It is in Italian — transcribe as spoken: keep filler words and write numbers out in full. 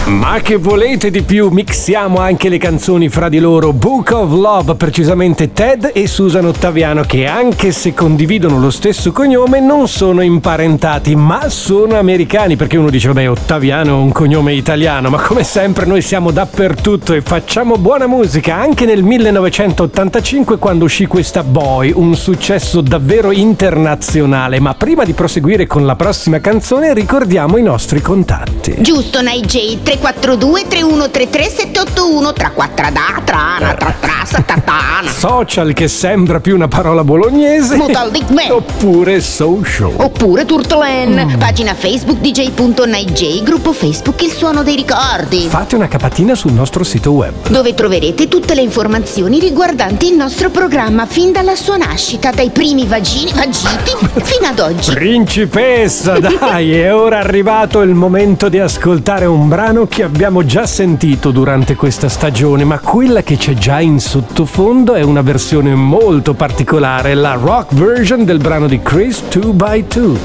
Ma che volete di più? Mixiamo anche le canzoni fra di loro. Book of Love, precisamente Ted e Susan Ottaviano, che anche se condividono lo stesso cognome non sono imparentati, ma sono americani, perché uno dice vabbè, Ottaviano è un cognome italiano, ma come sempre noi siamo dappertutto e facciamo buona musica. Anche nel millenovecentottantacinque, quando uscì questa Boy, un successo davvero internazionale. Ma prima di proseguire con la prossima canzone ricordiamo i nostri contatti. Giusto, Nigel, tre quattro due tre uno tre tre sette otto uno tra quattro da trana tra tra satatana. Social, che sembra più una parola bolognese. Mutal Dick Man. Oppure social. Oppure Turtlen. Mm. Pagina Facebook D J punto Nigel, gruppo Facebook Il Suono dei Ricordi. Fate una capatina sul nostro sito web, dove troverete tutte le informazioni riguardanti il nostro programma fin dalla sua nascita, dai primi vagini vagiti fino ad oggi. Principessa, dai, è ora arrivato il momento di ascoltare un brano che abbiamo già sentito durante questa stagione, ma quella che c'è già in sottofondo è una versione molto particolare, la rock version del brano di Chris two by two.